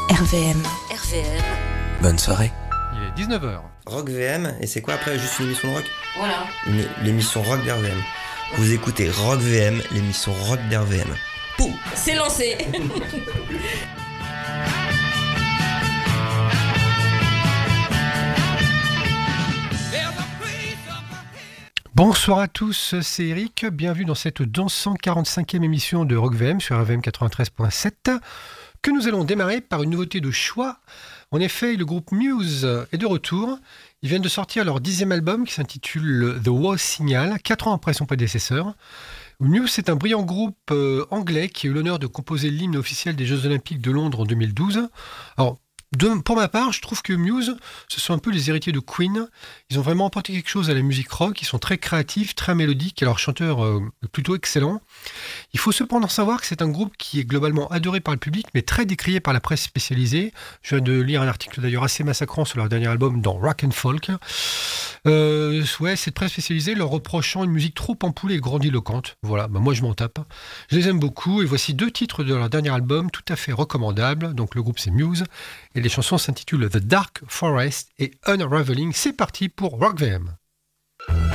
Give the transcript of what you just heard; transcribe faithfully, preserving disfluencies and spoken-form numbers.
R V M. R V M. Bonne soirée. Il est dix-neuf heures. Rock V M, et c'est quoi après, juste une émission de rock? Voilà. Une- L'émission rock d'R V M. Vous écoutez Rock V M, l'émission rock d'R V M. Pouh. C'est lancé. Bonsoir à tous, c'est Eric. Bienvenue dans cette deux cent quarante-cinquième émission de Rock V M sur R V M quatre-vingt-treize point sept, que nous allons démarrer par une nouveauté de choix. En effet, le groupe Muse est de retour. Ils viennent de sortir leur dixième album qui s'intitule The Wow Signal, quatre ans après son prédécesseur. Muse, c'est un brillant groupe euh, anglais qui a eu l'honneur de composer l'hymne officiel des Jeux Olympiques de Londres en deux mille douze. Alors, de, pour ma part, je trouve que Muse, ce sont un peu les héritiers de Queen. Ils ont vraiment apporté quelque chose à la musique rock. Ils sont très créatifs, très mélodiques, et leur chanteur euh, est plutôt excellent. Il faut cependant savoir que c'est un groupe qui est globalement adoré par le public, mais très décrié par la presse spécialisée. Je viens de lire un article d'ailleurs assez massacrant sur leur dernier album dans Rock and Folk. Euh, ouais, cette presse spécialisée leur reprochant une musique trop ampoulée et grandiloquente. Voilà, bah moi je m'en tape. Je les aime beaucoup, et voici deux titres de leur dernier album tout à fait recommandables. Donc le groupe c'est Muse, et les chansons s'intitulent The Dark Forest et Unraveling. C'est parti pour Rock V M.